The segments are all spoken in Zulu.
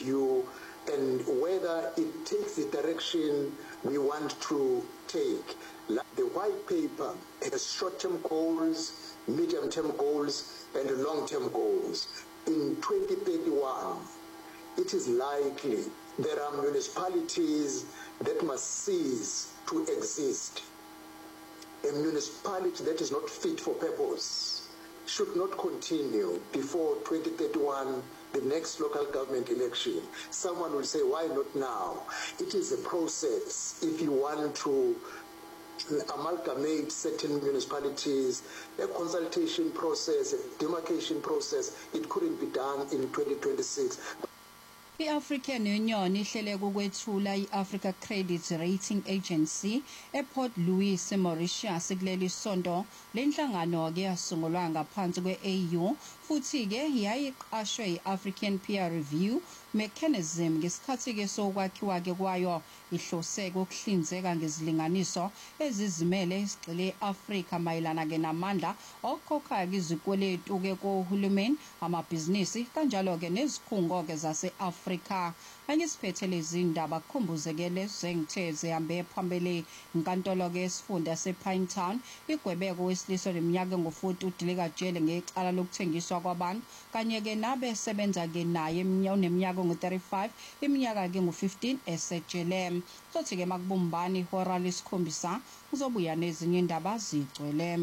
review and whether it takes the direction we want to take. The white paper has short-term goals, medium-term goals, and long-term goals. In 2031, it is likely there are municipalities that must cease to exist. A municipality that is not fit for purpose should not continue before 2031, the next local government election. Someone will say, why not now? It is a process. If you want to amalgamate certain municipalities, a consultation process, a demarcation process, it couldn't be done in 2026. I-African Union ihlele ukwethula i-Africa Credit Rating Agency ePort Louis eMauritius kuleli sonto. Lenhlangano ke yasungulwa ngaphansi kwe-AU futhi ke yayiqashwe i-African Peer Review Mechanism ngesikhathi ke sokwakhiwa ke kwayo ihlose ukuhlinzeka ngezilinganiso ezizimele esigxile e-Afrika mayelana ke namandla okukhokha izikweletu ke kohulumeni, amabhizinisi kanjalo ke nezikhungo ke zase-Afrika. Angisiphethe lezi indaba kukhumbuze zengithe zihambe phambili inkantolo ke esifunda sePinetown igwebeko wesilisa leminyaka ngo-40 udilika jele ngecala lokuthengiswa kwabantu kanye ke nabe sebenza ke naye oneminyaka ngo-35 iminyaka ke ngo-15 esejele. Sothi ke makubumbani ihora lesikhombisa uzobuya nezinye indaba zigcwele.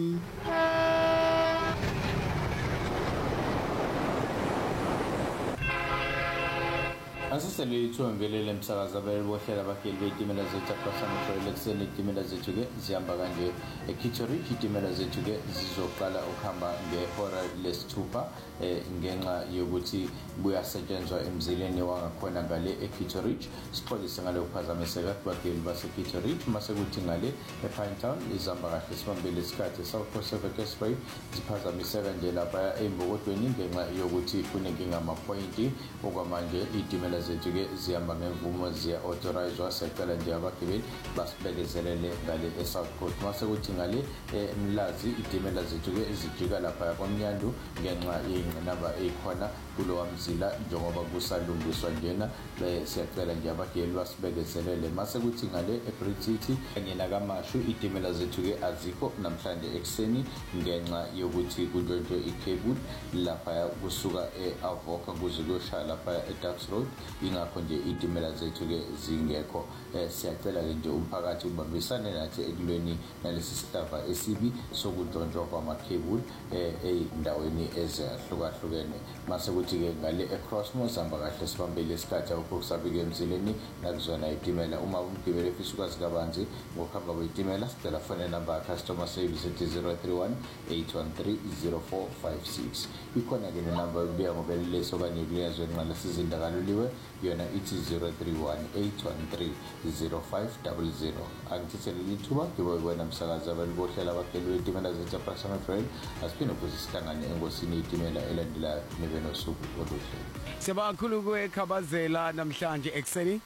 Asisele ithumbelele emsakaza abelibohlela abageli betimela zethu abasamthole ekseni itimela zethu ke zihamba kanje eKitcheridge itimela zethu ke zizoqala ukuhamba ngehora lesithupha ngenxa yokuthi buyasetshenzwa emzileni wangakhona ngale eKitcheridge. Sixolise ngale ukuphazamiseka kubageli baseKitcheridge mase kuthi ngale ePinetown izihamba kahle sibambele isikhathi South Coast Expressway ziphazamiseka nje lapha embokotweni ngenxa yokuthi kunenkinga amapointi okwamanje itimela zethu ke zihamba ngemvumo ziya authorized secala nje abagibeli basibekezelele ngale eSouth Coast mase kuthi ngale eMlazi itimela zethu ke zijika lapha kwaMnyandu ngenxa yengqinamba ekhona kulowa mzila njengoba kusalungiswa njena siyacela nje abagibeli basibekezelele mase kuthi ngale eBritish kanye nakaMashu itimela zethu ke azikho namhlanje ekseni ngenxa yokuthi kunjonjwe icable lapha kusuka eAvoka kuze kuyoshaya lapha eDucks Road ingakho nje itimela zethu ke zingekho. Siyacela ke nje umphakathi ubambisane nathi ekulweni nalesi sidaba esibi sokuntshontsha kwamakhebuli endaweni ezahlukahlukene mase kuthi ke ngale eCrossmoor sihamba kahle sibambele isikhathi okusabike emzileni nakuzona itimela uma umgibeli efisa ukwazi kabanzi ngokuhamba kwetimela sicela phone number customer service ethi 031 813 0456 ikhona ke number ebuya ngobeleleso kanye kulezwe nqala sizindakaloliwe yona ithi 031 813 0500. Angithethelele ithuba ngiboyibona umsakazi abelibohlela abageli betimela zethu aPrasana Trail asiphinde futhi sihlangane engosini itimela elandelayo nibe nosuku oluhle. Siyabakhulu kwekhabazela namhlanje ekseni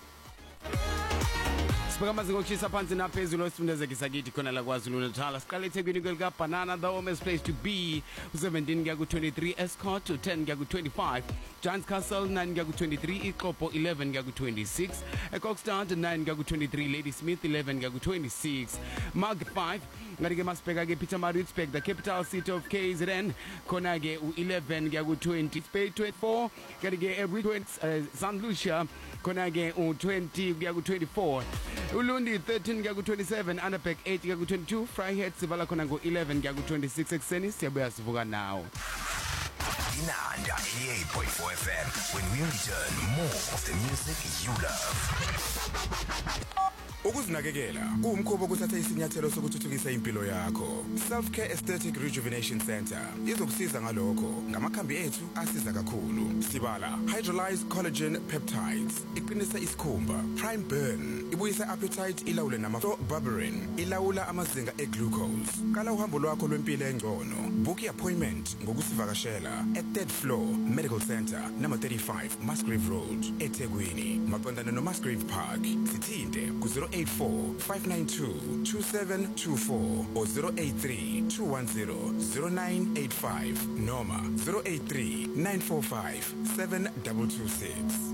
sibeka amazinga okushisa phansi naphezulu esifundazeke sakithi khona la KwaZulu-Natal. Siqale eThekwini kwelikaBanana, the warmest place to be. 17 kuya ku-23 Escort, 10 kuya ku-25 Giants Castle, 9 kuya ku-23 iXhopo, 11 kuya ku-26 eKokstad, 9 kuya ku-23 Ladysmith, 11 kuya ku-26 Mark 5 ngari ke masibheka ke Pietermaritzburg, the capital city of KZN, khona ke u11 kuya ku-20 Spade 24 ngari ke St Lucia khona ke u20 kuya ku-24 Ulundi 13 kuya ku-27 Annabek 8 kuya ku-22 Vryheid sivala khona ngo-11 kuya ku-26 ekseni. Siyabuya sivuka nawo Inanda 88.4 FM. When we return, more of the music you love. Ukuzinakekela kuwumkhuba kuthatha isinyathelo sokuthuthukisa impilo yakho. Self Care Aesthetic Rejuvenation Center izokusiza ngalokho ngamakhambi ethu asiza kakhulu. Sibala Hydrolyzed Collagen Peptides iqinisa isikhumba, Prime Burn ibuyisa appetite, ilawule nama-berberine ilawula amazinga eglucose. Kala uhambo lwakho lwempilo engcono. Book appointment ngokusivakashela at 3rd floor Medical Center number 35 Musgrave Road eThekwini maqondana noMusgrave Park. Sithinte ku 084-592-2724 or 083-210-0985 noma 083-945-7226.